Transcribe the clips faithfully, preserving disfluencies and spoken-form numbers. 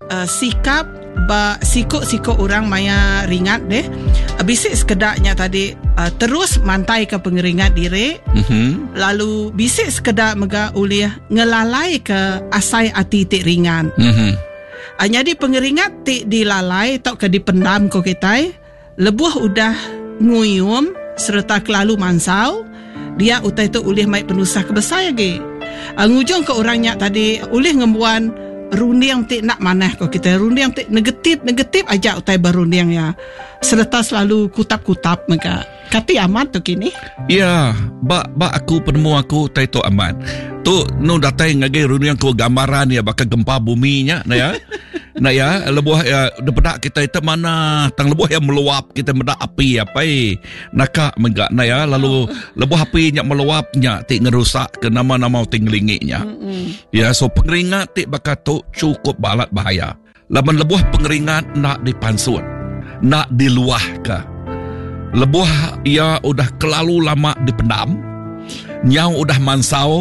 uh, sikap ba sikok-sikok orang maya ringat deh. Bisik sekedaknya tadi uh, terus mantai ke pengeringat diri. Mm-hmm. Lalu bisik sekedar mega ulih ngelalai ke asai ati tik ringan. Mm-hmm. Uh, jadi pengeringat tik dilalai tok ke dipendam ko kita. Lebuh udah nguyum serta kelalu mansau. Dia utai tu ulih mai penusah kebesar lagi. Uh, ngujung ke orangnya tadi ulih ngembuan runding tik nak manah kau kita runding tik negatif negatif aja utai berunding ya serta selalu kutap-kutap mereka kati aman tu kini ya ba ba aku penemu aku tai tu aman tu nu datai ngagai runding ku gambaran ya bakal gempa buminya nah ya nah ya lebuh ya depedak kita itu mana tang lebuh yang meluap kita medak api apa eh naka menggak nah ya lalu lebuh api nya meluapnya tik ngerusak ke nama-nama tinglingiknya mm-hmm. Ya so pengeringat tik bakal tu cukup balat bahaya laban lebuh pengeringat nak dipansut nak diluah ke lebuh ia udah kelalu lama dipendam nyau udah mansau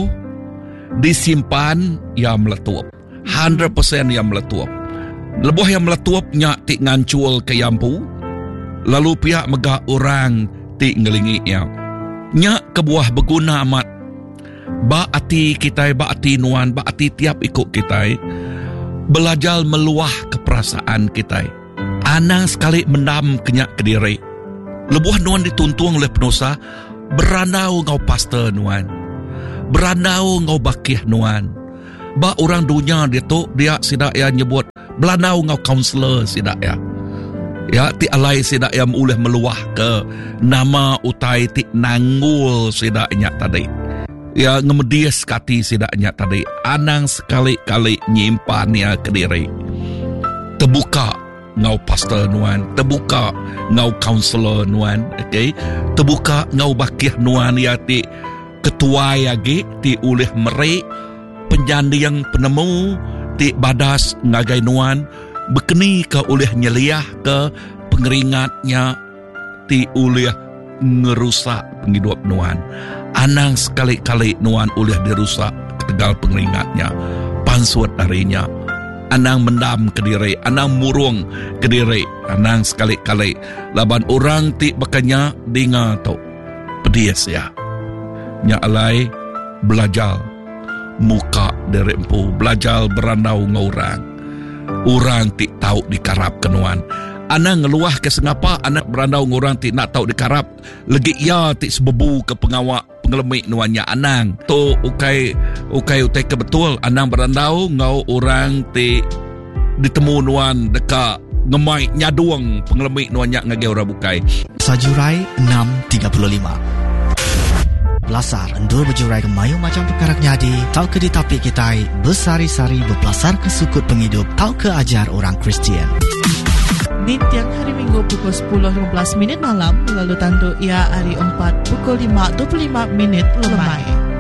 disimpan ya meletup one hundred percent yang meletup. Lebuh yang meletuapnya tik ngancul ke yampu. Lalu pihak megah orang tik ngelingi yang. Nyak kebuah berguna amat. Ba ati kita, ba ati nuan, ba ati tiap ikut kita. Belajar meluah ke perasaan kita. Anang sekali mendam kenyak ke diri. Lebuh nuan dituntung oleh penusa. Beranau ngau pastor nuan. Beranau ngau bakih nuan. Ba orang dunia dia tu dia sidak ya nyebut belanau ngau kaunselor sidak ya. Ya ti alai sidak ya uleh meluah ke nama utai ti nanggul sidaknya tadi. Ya ngemedias kati sidaknya tadi. Anang sekali-kali nyimpan ya ke diri. Terbuka ngau pastor nuan, terbuka ngau kaunselor nuan, okey. Terbuka ngau bakih nuan ya ti ketua ya ge ti uleh merek penjandi yang penemu ti badas ngagai nuan bekeni ke oleh nyeliah ke pengeringatnya ti oleh ngerusak penghidup nuan anang sekali-kali nuan oleh dirusak ketegal pengeringatnya pansut darinya anang mendam ke diri anang murung ke diri anang sekali-kali laban orang ti bakanya dengar tu pedias ya nya alai belajar muka dari empu belajar berandau ngorang orang tik tahu dikarap kenuan anak ngeluah ke sengapa anak berandau ngorang tik nak tahu dikarap lagi ia tik sebebu ke pengawak pengelemik nuannya anang tu ukai ukai utai ke betul anang berandau ngau orang tik ditemu nuan dekat ngemai nyaduang pengelemik nuannya ngage orang bukai Sajurai enam tiga puluh lima Belasar endur berjurai ke mayu macam perkara nyadi. Tau ke di tapik kita bersari-sari berpelasar ke sukut penghidup. Tau ke ajar orang Kristian. Di tiang hari Minggu pukul sepuluh lima belas minit malam. Lalu tandu ia hari empat pukul lima dua puluh lima minit lemai.